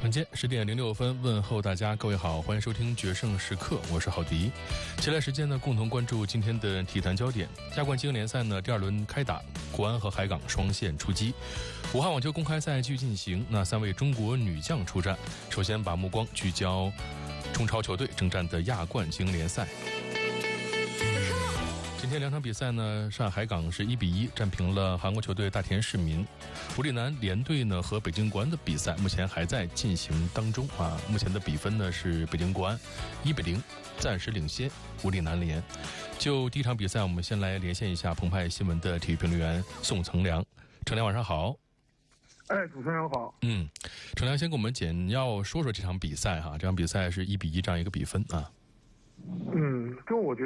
晚间10点06分，问候大家，各位好，欢迎收听决胜时刻，我是郝迪。接下来时间呢，共同关注今天的体坛焦点。亚冠精英联赛呢，第2轮开打，国安和海港双线出击。武汉网球公开赛继续进行，那3位中国女将出战。首先把目光聚焦中超球队征战的亚冠精英联赛。今天2场比赛呢，上海港是1比1战平了韩国球队大田市民。武里南联队呢和北京国安的比赛目前还在进行当中啊。目前的比分呢是北京国安1比0暂时领先武里南联。就第一场比赛，我们先来连线一下澎湃新闻的体育评论员宋成良。成良晚上好。 主持人好。 成良先给我们简要说说这场比赛哈。这场比赛是1比1这样一个比分啊。 就我觉